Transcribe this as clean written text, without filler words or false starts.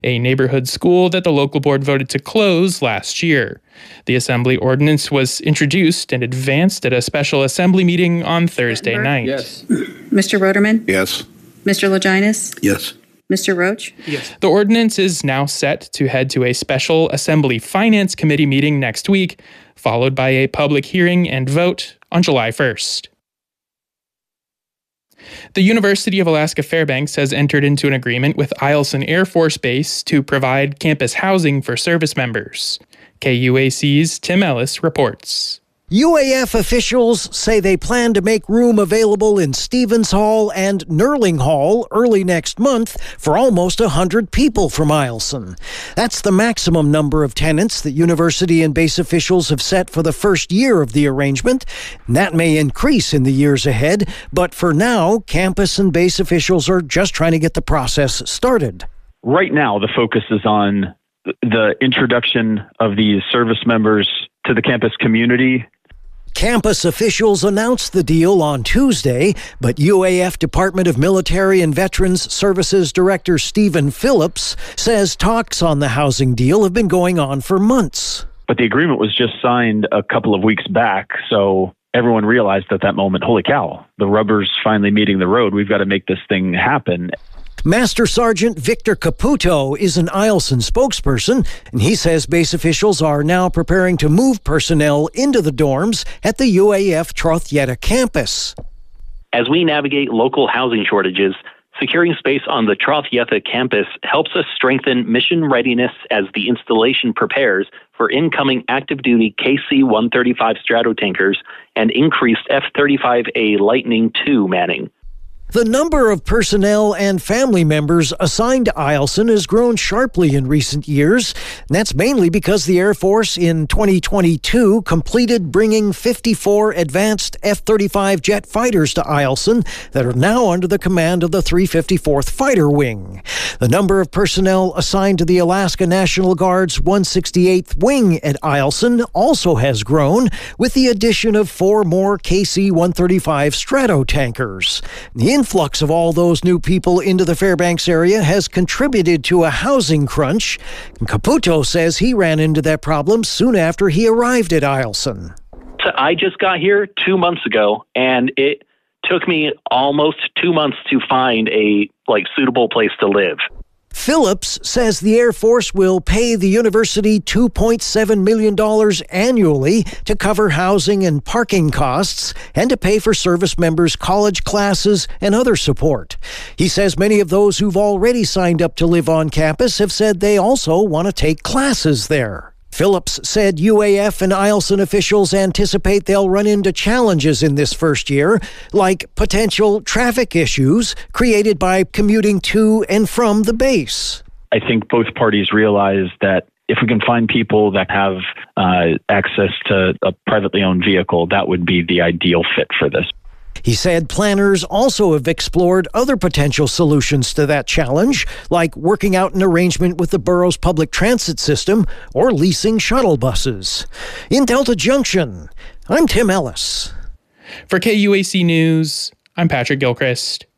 a neighborhood school that the local board voted to close last year. The assembly ordinance was introduced and advanced at a special assembly meeting on Thursday night. Yes. Mr. Roderman? Yes. Mr. Laginas? Yes. Mr. Roach? Yes. The ordinance is now set to head to a special Assembly Finance Committee meeting next week, followed by a public hearing and vote on July 1st. The University of Alaska Fairbanks has entered into an agreement with Eielson Air Force Base to provide campus housing for service members. KUAC's Tim Ellis reports. UAF officials say they plan to make room available in Stevens Hall and Nerling Hall early next month for almost 100 people from Eielson. That's the maximum number of tenants that university and base officials have set for the first year of the arrangement. And that may increase in the years ahead, but for now, campus and base officials are just trying to get the process started. Right now, the focus is on the introduction of these service members to the campus community. Campus officials announced the deal on Tuesday, but UAF Department of Military and Veterans Services Director Stephen Phillips says talks on the housing deal have been going on for months. But the agreement was just signed a couple of weeks back, so everyone realized at that moment, holy cow, the rubber's finally meeting the road. We've got to make this thing happen. Master Sergeant Victor Caputo is an Eielson spokesperson, and he says base officials are now preparing to move personnel into the dorms at the UAF Trothyeta campus. As we navigate local housing shortages, securing space on the Trothyeta campus helps us strengthen mission readiness as the installation prepares for incoming active-duty KC-135 Stratotankers and increased F-35A Lightning II manning. The number of personnel and family members assigned to Eielson has grown sharply in recent years, and that's mainly because the Air Force in 2022 completed bringing 54 advanced F-35 jet fighters to Eielson that are now under the command of the 354th Fighter Wing. The number of personnel assigned to the Alaska National Guard's 168th Wing at Eielson also has grown, with the addition of 4 more KC-135 Stratotankers. The influx of all those new people into the Fairbanks area has contributed to a housing crunch. And Caputo says he ran into that problem soon after he arrived at Eielson. So I just got here 2 months ago, and it took me almost 2 months to find a suitable place to live. Phillips says the Air Force will pay the university $2.7 million annually to cover housing and parking costs and to pay for service members' college classes and other support. He says many of those who've already signed up to live on campus have said they also want to take classes there. Phillips said UAF and Eielson officials anticipate they'll run into challenges in this first year, like potential traffic issues created by commuting to and from the base. I think both parties realize that if we can find people that have access to a privately owned vehicle, that would be the ideal fit for this. He said planners also have explored other potential solutions to that challenge, like working out an arrangement with the borough's public transit system or leasing shuttle buses. In Delta Junction, I'm Tim Ellis. For KUAC News, I'm Patrick Gilchrist.